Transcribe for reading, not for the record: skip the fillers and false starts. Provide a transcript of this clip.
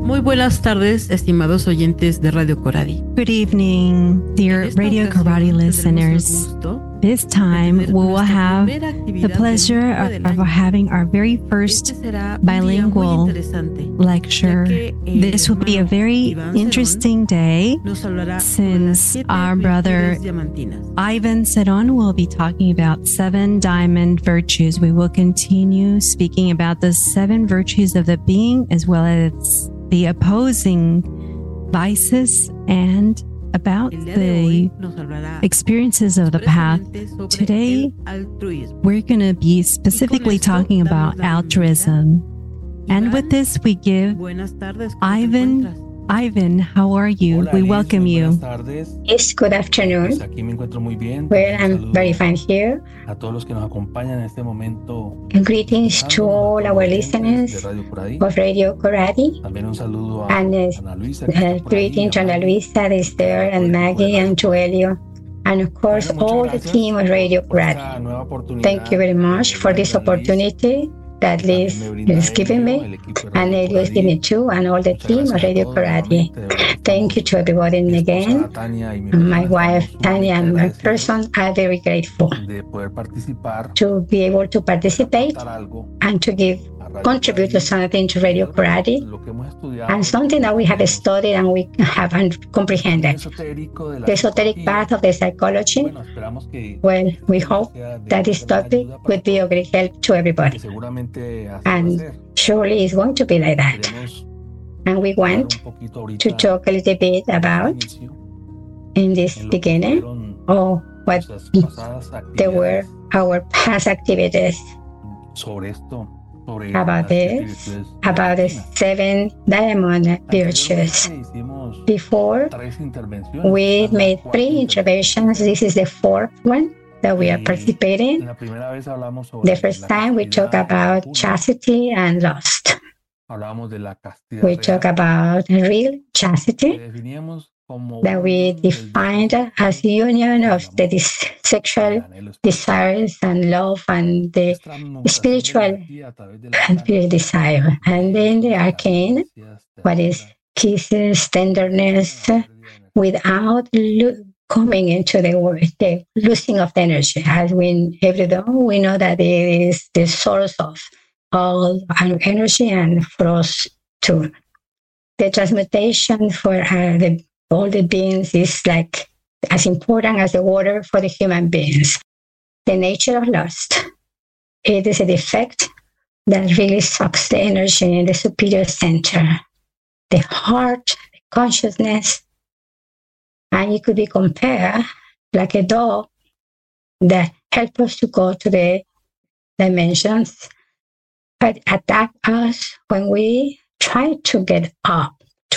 Muy buenas tardes, estimados oyentes de Radio Coradi. Good evening, dear Radio Coradi listeners. This time we will have the pleasure of having our very first bilingual lecture. This will be a very interesting day since our brother Ivan Ceron will be talking about 7 diamond virtues. We will continue speaking about the 7 virtues of the being as well as the opposing vices and about the experiences of the path. Today, we're going to be specifically talking about altruism. And with this, we give Ivan, how are you? Hola, We Liz, welcome muy you. buenas tardes. Yes, good afternoon. Pues aquí me encuentro muy bien. Well, I'm Saludo very fine here. a todos los que nos acompañan en este momento. And greetings to all our De listeners Radio Coradi. of Radio Coradi. También un saludo a And Ana Luisa. que está por ahí, greetings to a Ana Maggie. Luisa, is there, and Maggie, and to Elio. And of course, Bueno, muchas all the gracias team of Radio por esta Coradi. nueva oportunidad Thank you very much for this que Ana Liz opportunity that Liz también me brinda is giving Elio, me, el equipo de and Radio Elio is Coradi. giving too, and all the Muchas team of gracias a Radio todos Coradi. nuevamente, de verdad, Thank you to everybody mi esposa again. Tania y mi And my persona wife, estamos Tanya, and my sumamente person are very grateful agradecidos de poder participar, to be able to participate aportar algo and to give a Radio contribute to Coradi. something to Radio Coradi, Lo que hemos estudiado, and something that we have studied and we haven't comprehended. esotérico de la The esoteric psicología. path of the psychology. Bueno, esperamos que Well, we esto hope sea de that this gran topic ayuda para would be of great help to que everybody. seguramente así And va a ser. surely it's going to be like that. Queremos And we hablar want un poquito ahorita to talk a little bit al about inicio, in this en lo que beginning fueron or what nuestras pasadas they were actividades our past activities sobre esto, sobre about las this, 7 virtudes about the de la 7 diamond virtues. Anteriormente hicimos Before, 3 intervenciones. we Esta es la made cuarta 3 interventions. This is the 4th one that we are Y participating. La primera vez hablamos sobre The first la time we castidad talk about pura. chastity and lust. Hablábamos de la castidad We real, talk about real que chastity definíamos como that we unión del defined deseo as y union el of amor, the el sexual anhelo espiritual. desires and love and the Transmutación de spiritual energía a través de la and sangre, pure desire. And then the arcane, caricias, what is ternura, kisses, tenderness, una pérdida de energía. without coming into the losing of the energy. As we every day we know that it is the source of all energy and for us too. The transmutation for all the beings is like as important as the water for the human beings. The nature of lust, it is a defect that really sucks the energy in the superior center, the heart, the consciousness. And it could be compared like a dog that helps us to go to the dimensions, but attack us when we try to get up.